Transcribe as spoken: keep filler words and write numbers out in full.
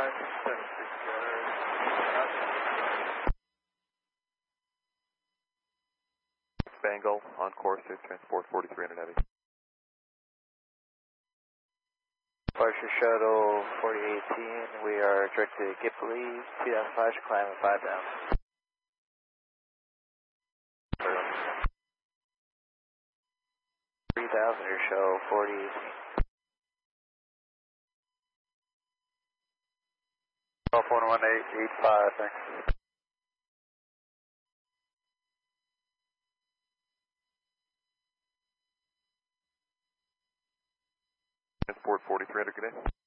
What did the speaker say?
five seven six, Bengal on course to transport forty-three hundred heavy. Departure shuttle forty eighteen, we are directed to Gipoli, two thousand five, should climb at five down. three thousand, your shuttle forty eighteen. Golf one one eight eight five, thanks. Transport forty-three hundred, good day.